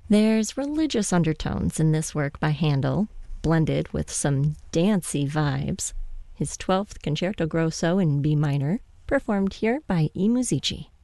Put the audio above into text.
There's religious undertones in this work by Handel, blended with some dancey vibes. His 12th Concerto Grosso in B minor, performed here by I Musici.